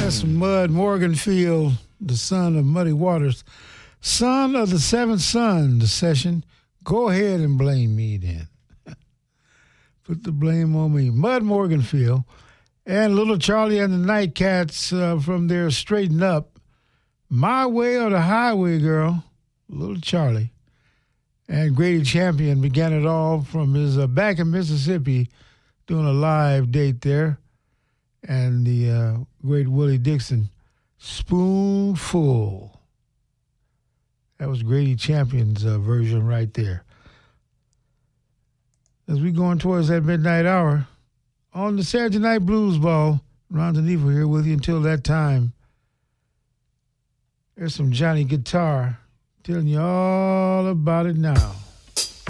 That's Mud Morganfield, the son of Muddy Waters. Son of the seventh son, the session. Go ahead and blame me then. Put the blame on me. Mud Morganfield and Little Charlie and the Nightcats from their Straighten Up. My Way or the Highway, girl. Little Charlie. And Grady Champion began it all from his back in Mississippi doing a live date there. And the great Willie Dixon, Spoonful. That was Grady Champion's version right there. As we going towards that midnight hour, on the Saturday Night Blues Ball, Ron DeNevo here with you until that time. There's some Johnny Guitar telling you all about it now.